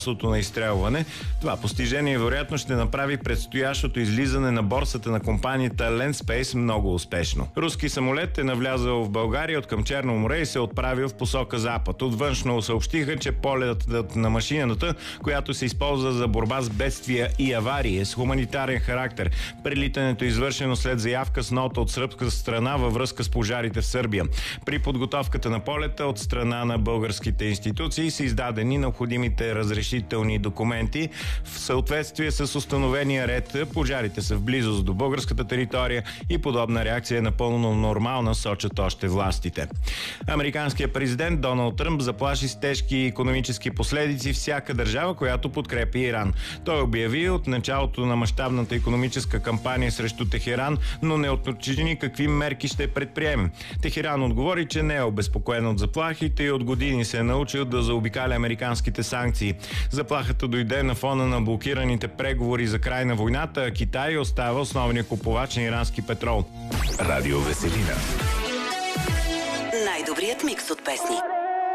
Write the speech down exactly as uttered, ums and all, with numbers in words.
на изстрелване. Това постижение вероятно ще направи предстоящото излизане на борсата на компанията Landspace много успешно. Руски самолет е навлязъл в България от към Черно море и се е отправил в посока запад. От външно съобщиха, че полетът на машината, която се използва за борба с бедствия и аварии, е с хуманитарен характер. Прелитането е извършено след заявка с нота от сръбска страна във връзка с пожарите в Сърбия. При подготовката на полета от страна на българските институции са издадени необходимите разрешителни документи в съответствие с установения ред. Пожарите са в близост до българската територия и подобна реакция е напълно нормална, сочат още властите. Американският президент Доналд Тръмп заплаши с тежки икономически последици всяка държава, която подкрепи Иран. Той обяви от началото на мащабната икономическа кампания срещу Техеран, но не уточни какви мерки ще предприеме. Техеран отговори, че не е обезпокоен от заплахите и от години се е научил да заобикаля американските санкции. Заплахата дойде на фона на блокираните преговори за край на войната, а Китай остава основния купувач на ирански петрол. Радио Веселина. Най-добрият микс от песни.